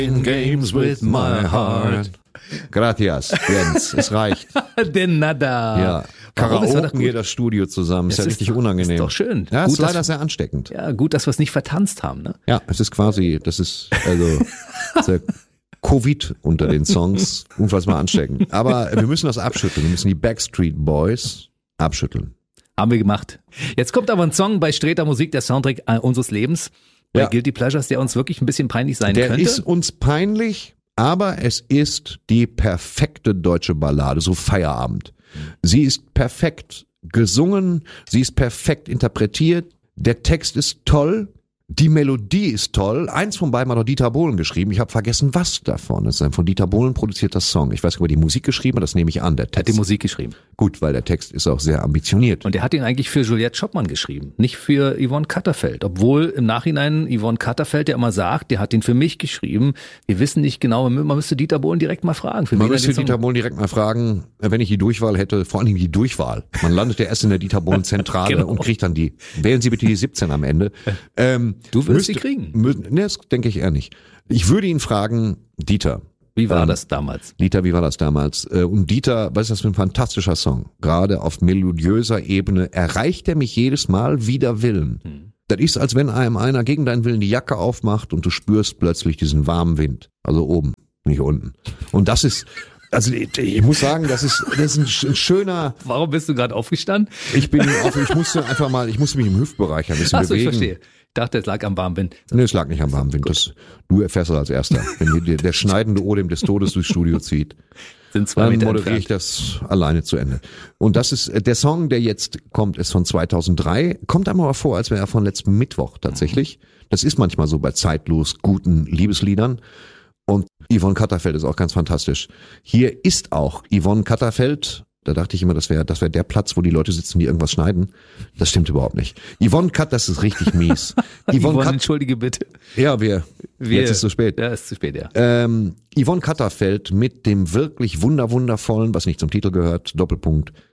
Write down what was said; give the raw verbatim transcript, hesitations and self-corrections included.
In games with my heart. Gratias, Jens, es reicht. De nada. Ja, Karaoke hier das Studio zusammen, ist ja richtig doch, unangenehm. Ist doch schön. Ja, gut, ist leider dass, sehr ansteckend. Ja, gut, dass wir es nicht vertanzt haben, ne? Ja, es ist quasi, das ist also sehr Covid unter den Songs, unfassbar ansteckend. Aber wir müssen das abschütteln, wir müssen die Backstreet Boys abschütteln. Haben wir gemacht. Jetzt kommt aber ein Song bei Sträter Musik, der Soundtrack unseres Lebens, bei Ja. Guilty Pleasures, der uns wirklich ein bisschen peinlich sein Der könnte. ist uns peinlich, aber es ist die perfekte deutsche Ballade, so Feierabend. Sie ist perfekt gesungen, sie ist perfekt interpretiert, der Text ist toll, die Melodie ist toll. Eins von beiden hat doch Dieter Bohlen geschrieben. Ich habe vergessen, was davon. Es ist ein von Dieter Bohlen produzierter Song. Ich weiß nicht, ob er die Musik geschrieben hat, das nehme ich an. Der Er hat die Text. Musik geschrieben. Gut, weil der Text ist auch sehr ambitioniert. Und er hat ihn eigentlich für Juliette Schoppmann geschrieben, nicht für Yvonne Katterfeld. Obwohl im Nachhinein Yvonne Katterfeld ja immer sagt, der hat ihn für mich geschrieben. Wir wissen nicht genau, man müsste Dieter Bohlen direkt mal fragen. Für Man wen er müsste den Song- Dieter Bohlen direkt mal fragen, wenn ich die Durchwahl hätte, vor allem die Durchwahl. Man landet ja erst in der Dieter Bohlen Zentrale Genau. und kriegt dann die. Wählen Sie bitte die siebzehn am Ende. Ähm, Du wirst sie müsste- kriegen. Mü- Ne, das denke ich eher nicht. Ich würde ihn fragen, Dieter. Wie war Ähm, das damals? Dieter, wie war das damals? Äh, Und Dieter, was ist das für ein fantastischer Song? Gerade auf melodiöser Ebene erreicht er mich jedes Mal wider Willen. Hm. Das ist, als wenn einem einer gegen deinen Willen die Jacke aufmacht und du spürst plötzlich diesen warmen Wind. Also oben, nicht unten. Und das ist, also ich, ich muss sagen, das ist, das ist ein, sch- ein schöner, Warum bist du gerade aufgestanden? ich bin auf, ich musste einfach mal, ich musste mich im Hüftbereich ein bisschen Achso, ich bewegen. verstehe. Ich dachte, es lag am warmen Wind. Nee, es lag nicht am warmen Wind. Das, du erfährst das als Erster. Wenn dir der schneidende Odem des Todes durchs Studio zieht, Sind zwei dann Meter moderiere ich entfernt. das alleine zu Ende. Und das ist, der Song, der jetzt kommt, ist von zweitausenddrei. Kommt einem aber vor, als wäre er von letztem Mittwoch tatsächlich. Das ist manchmal so bei zeitlos guten Liebesliedern. Und Yvonne Katterfeld ist auch ganz fantastisch. Hier ist auch Yvonne Katterfeld. Da dachte ich immer, das wäre das wäre der Platz, wo die Leute sitzen, die irgendwas schneiden. Das stimmt überhaupt nicht. Yvonne Kat, das ist richtig mies. Yvonne Yvonne, Kat, entschuldige bitte. ja, wir, Wir- jetzt ist es zu spät. Ja, ist zu spät, ja. Ähm, Yvonne Katterfeld mit dem wirklich wunder wundervollen, was nicht zum Titel gehört, Doppelpunkt,